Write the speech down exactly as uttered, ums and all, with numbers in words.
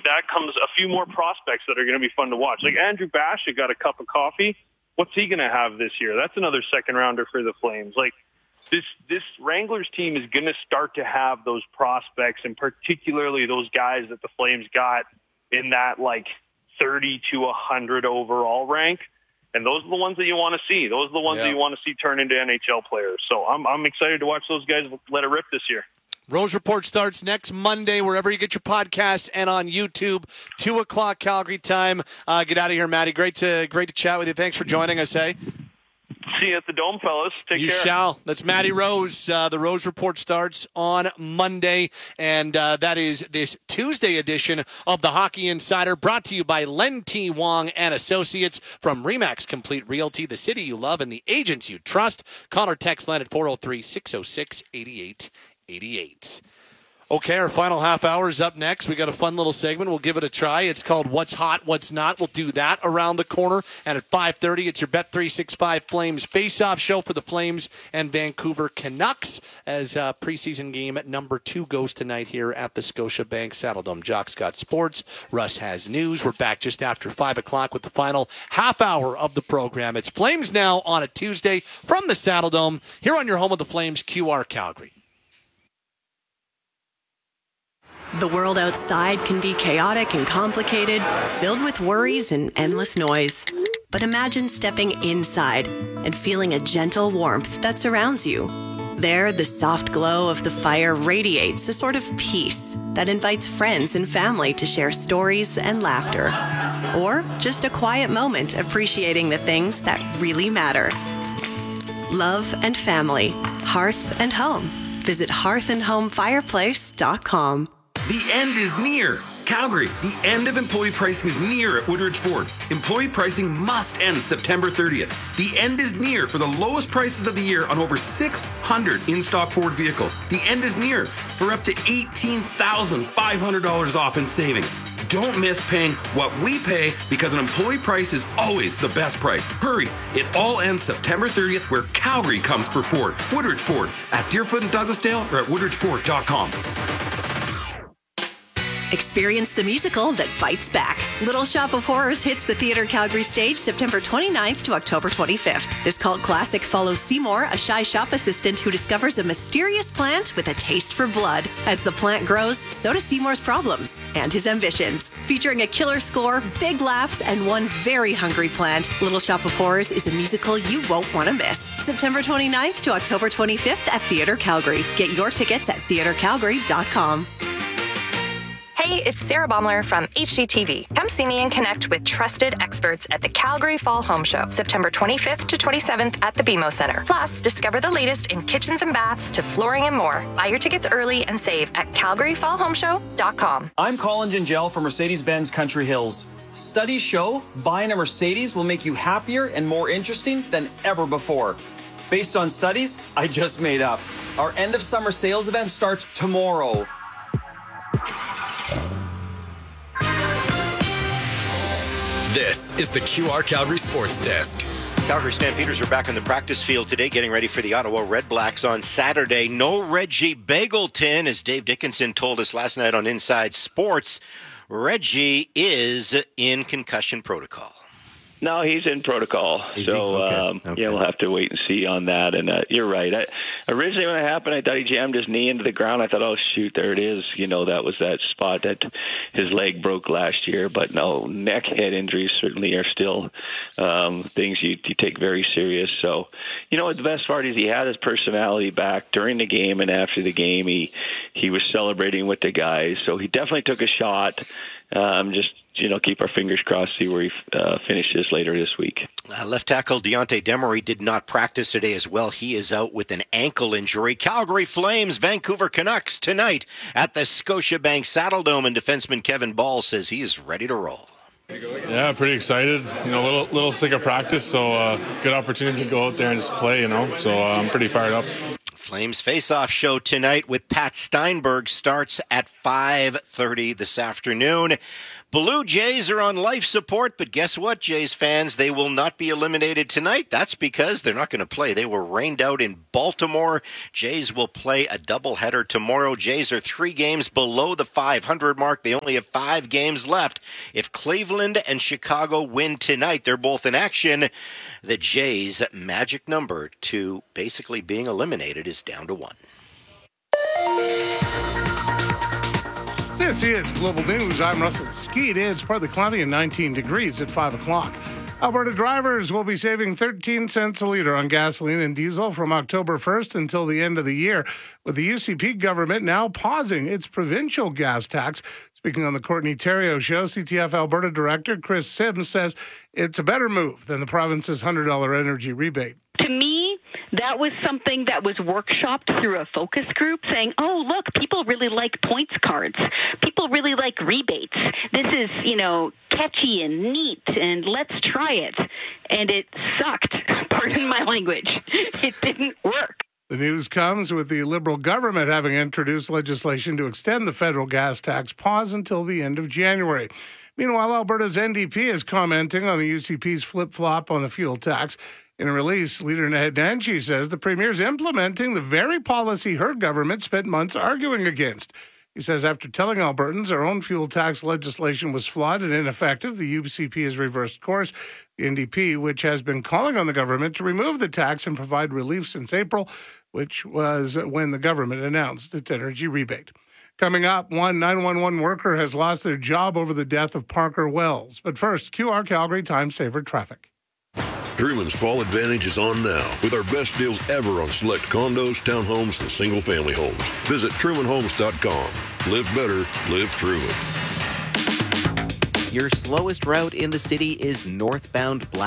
that comes a few more prospects that are going to be fun to watch. Like Andrew Bash got a cup of coffee. What's he going to have this year? That's another second rounder for the Flames. Like this, this Wranglers team is going to start to have those prospects, and particularly those guys that the Flames got in that like thirty to one hundred overall rank. And those are the ones that you want to see. Those are the ones yeah. that you want to see turn into N H L players. So I'm I'm excited to watch those guys let it rip this year. Rose Report starts next Monday, wherever you get your podcasts and on YouTube. Two o'clock Calgary time. Uh, get out of here, Matty. Great to great to chat with you. Thanks for joining us, hey? See you at the Dome, fellas. Take you care. You shall. That's Matty Rose. Uh, the Rose Report starts on Monday, and uh, that is this Tuesday edition of the Hockey Insider, brought to you by Len T. Wong and Associates from Remax Complete Realty, the city you love and the agents you trust. Call or text Len at four oh three, six oh six, eight eight eight eight. Okay, our final half hour is up next. We got a fun little segment. We'll give it a try. It's called What's Hot, What's Not. We'll do that around the corner. And at five thirty, it's your Bet three sixty-five Flames face-off show for the Flames and Vancouver Canucks as uh, preseason game at number two goes tonight here at the Scotiabank Saddledome. Jock's got sports. Russ has news. We're back just after five o'clock with the final half hour of the program. It's Flames Now on a Tuesday from the Saddledome here on your home of the Flames, Q R Calgary. The world outside can be chaotic and complicated, filled with worries and endless noise. But imagine stepping inside and feeling a gentle warmth that surrounds you. There, the soft glow of the fire radiates a sort of peace that invites friends and family to share stories and laughter. Or just a quiet moment appreciating the things that really matter. Love and family, hearth and home. Visit hearth and home fireplace dot com. The end is near. Calgary, the end of employee pricing is near at Woodridge Ford. Employee pricing must end September thirtieth. The end is near for the lowest prices of the year on over six hundred in-stock Ford vehicles. The end is near for up to eighteen thousand five hundred dollars off in savings. Don't miss paying what we pay, because an employee price is always the best price. Hurry, it all ends September thirtieth, where Calgary comes for Ford. Woodridge Ford at Deerfoot and Douglasdale or at woodridge ford dot com. Experience the musical that bites back. Little Shop of Horrors hits the Theatre Calgary stage September twenty-ninth to October twenty-fifth. This cult classic follows Seymour, a shy shop assistant who discovers a mysterious plant with a taste for blood. As the plant grows, so do Seymour's problems and his ambitions. Featuring a killer score, big laughs, and one very hungry plant, Little Shop of Horrors is a musical you won't want to miss. September twenty-ninth to October twenty-fifth at Theatre Calgary. Get your tickets at theatre calgary dot com. Hey, it's Sarah Baumler from H G T V. Come see me and connect with trusted experts at the Calgary Fall Home Show, September twenty-fifth to twenty-seventh at the B M O Center. Plus, discover the latest in kitchens and baths to flooring and more. Buy your tickets early and save at calgary fall home show dot com. I'm Colin Gingell from Mercedes-Benz Country Hills. Studies show buying a Mercedes will make you happier and more interesting than ever before. Based on studies I just made up. Our end of summer sales event starts tomorrow. This is the Q R Calgary Sports Desk. Calgary Stampeders are back on the practice field today, getting ready for the Ottawa Red Blacks on Saturday. No Reggie Begelton, as Dave Dickinson told us last night on Inside Sports. Reggie is in concussion protocol. No, he's in protocol. Is so, okay. Um, okay. yeah, we'll have to wait and see on that. And uh, you're right. I, originally, when it happened, I thought he jammed his knee into the ground. I thought, oh, shoot, there it is. You know, that was that spot that his leg broke last year. But no, neck head injuries certainly are still um, things you, you take very serious. So, you know, the best part is he had his personality back during the game and after the game. He, he was celebrating with the guys. So he definitely took a shot. Um, just, you know, keep our fingers crossed, see where he uh, finishes later this week. Uh, left tackle Deontay Demery did not practice today as well. He is out with an ankle injury. Calgary Flames, Vancouver Canucks tonight at the Scotiabank Saddledome, and defenseman Kevin Ball says he is ready to roll. Yeah, pretty excited. You know, a little, little sick of practice, so uh, good opportunity to go out there and just play, you know. So uh, I'm pretty fired up. Flames face-off show tonight with Pat Steinberg starts at five thirty this afternoon. Blue Jays are on life support, but guess what, Jays fans? They will not be eliminated tonight. That's because they're not going to play. They were rained out in Baltimore. Jays will play a doubleheader tomorrow. Jays are three games below the five hundred mark. They only have five games left. If Cleveland and Chicago win tonight, they're both in action. The Jays' magic number to basically being eliminated is down to one. This is Global News. I'm Russell Skeet. It's partly cloudy and nineteen degrees at five o'clock. Alberta drivers will be saving thirteen cents a litre on gasoline and diesel from October first until the end of the year, with the U C P government now pausing its provincial gas tax. Speaking on the Courtney Theriault Show, C T F Alberta Director Chris Sims says it's a better move than the province's one hundred dollars energy rebate. To me, that was something that was workshopped through a focus group saying, oh, look, people really like points cards. People really like rebates. This is, you know, catchy and neat, and let's try it. And it sucked. Pardon my language. It didn't work. The news comes with the Liberal government having introduced legislation to extend the federal gas tax pause until the end of January. Meanwhile, Alberta's N D P is commenting on the U C P's flip-flop on the fuel tax. In a release, Leader Ned Nanchi says the Premier's implementing the very policy her government spent months arguing against. He says after telling Albertans our own fuel tax legislation was flawed and ineffective, the U C P has reversed course. The N D P, which has been calling on the government to remove the tax and provide relief since April, which was when the government announced its energy rebate. Coming up, one nine one one worker has lost their job over the death of Parker Wells. But first, Q R Calgary Time Saver Traffic. Truman's Fall Advantage is on now with our best deals ever on select condos, townhomes, and single-family homes. Visit Truman Homes dot com. Live better, live Truman. Your slowest route in the city is northbound Black.